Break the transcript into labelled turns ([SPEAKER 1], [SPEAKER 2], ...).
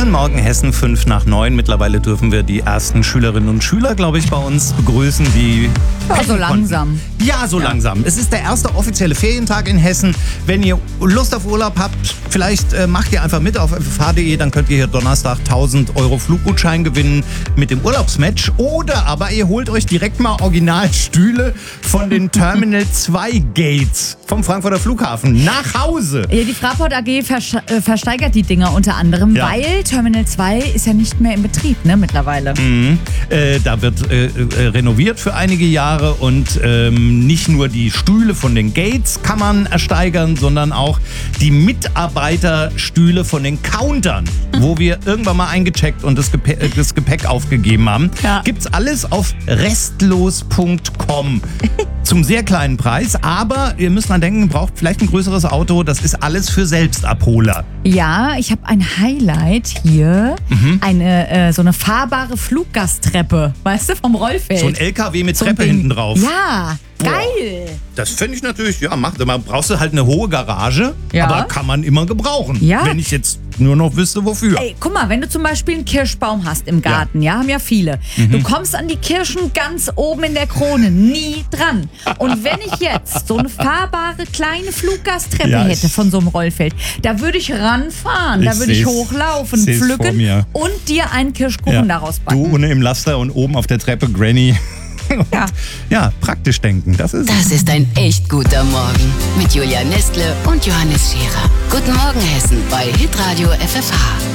[SPEAKER 1] Guten Morgen Hessen, 8:55. Mittlerweile dürfen wir die ersten Schülerinnen und Schüler, glaube ich, bei uns begrüßen, die...
[SPEAKER 2] Ja, so langsam.
[SPEAKER 1] Ja, so langsam. Es ist der erste offizielle Ferientag in Hessen. Wenn ihr Lust auf Urlaub habt, vielleicht macht ihr einfach mit auf ffh.de, dann könnt ihr hier Donnerstag 1.000 € Fluggutschein gewinnen mit dem Urlaubsmatch. Oder aber ihr holt euch direkt mal Originalstühle von den Terminal 2 Gates vom Frankfurter Flughafen nach Hause.
[SPEAKER 2] Ja, die Fraport AG versteigert die Dinger unter anderem, weil Terminal 2 ist ja nicht mehr in Betrieb, ne, mittlerweile.
[SPEAKER 1] Da wird renoviert für einige Jahre und nicht nur die Stühle von den Gates kann man ersteigern, sondern auch die Mitarbeiterstühle von den Countern, wo wir irgendwann mal eingecheckt und das Gepäck aufgegeben haben.
[SPEAKER 2] Ja.
[SPEAKER 1] Gibt's alles auf restlos.com. Zum sehr kleinen Preis, aber ihr müsst dran denken, ihr braucht vielleicht ein größeres Auto, das ist alles für Selbstabholer.
[SPEAKER 2] Ja, ich habe ein Highlight hier, so eine fahrbare Fluggasttreppe, weißt du, vom Rollfeld.
[SPEAKER 1] So ein LKW mit
[SPEAKER 2] So ein
[SPEAKER 1] Treppe
[SPEAKER 2] Ding.
[SPEAKER 1] hinten drauf.
[SPEAKER 2] Ja, geil.
[SPEAKER 1] Das finde ich natürlich, ja, man brauchst du halt eine hohe Garage,
[SPEAKER 2] Ja.
[SPEAKER 1] aber kann man immer gebrauchen,
[SPEAKER 2] Ja.
[SPEAKER 1] wenn ich jetzt nur noch wüsste, wofür.
[SPEAKER 2] Ey, guck mal, wenn du zum Beispiel einen Kirschbaum hast im Garten, ja, haben ja viele. Du kommst an die Kirschen ganz oben in der Krone, nie dran. Und wenn ich jetzt so eine fahrbare kleine Fluggasttreppe
[SPEAKER 1] Ja,
[SPEAKER 2] hätte
[SPEAKER 1] ich-
[SPEAKER 2] von so einem Rollfeld, da würde ich ranfahren, da
[SPEAKER 1] Ich
[SPEAKER 2] würde ich
[SPEAKER 1] seh's-
[SPEAKER 2] hochlaufen,
[SPEAKER 1] seh's vor
[SPEAKER 2] pflücken
[SPEAKER 1] mir.
[SPEAKER 2] und dir einen Kirschkuchen daraus backen.
[SPEAKER 1] Du ohne im Laster und oben auf der Treppe Granny.
[SPEAKER 2] Ja.
[SPEAKER 1] Ja, praktisch denken, das ist...
[SPEAKER 3] Das ist ein echt guter Morgen mit Julia Nestle und Johannes Scherer. Guten Morgen Hessen bei Hitradio FFH.